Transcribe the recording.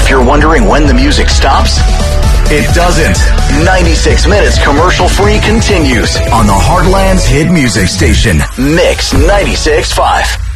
If you're wondering when the music stops, it doesn't. 96 minutes commercial-free continues on the Heartland's hit music station, Mix 96.5.